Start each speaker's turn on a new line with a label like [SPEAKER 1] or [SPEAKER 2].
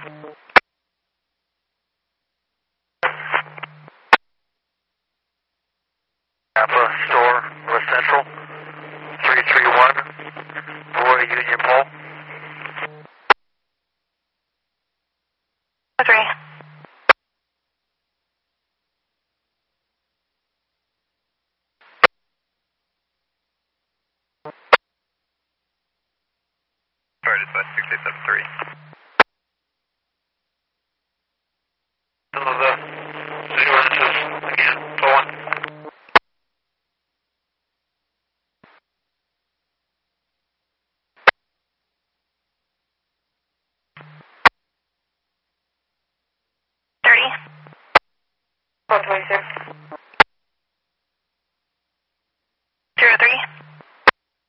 [SPEAKER 1] Napa Store, North Central, 331, Roy Union Pole.
[SPEAKER 2] 3.
[SPEAKER 1] Sorry, dispatch 6873. Some of the nuances again, go on.
[SPEAKER 2] Thirty. 126.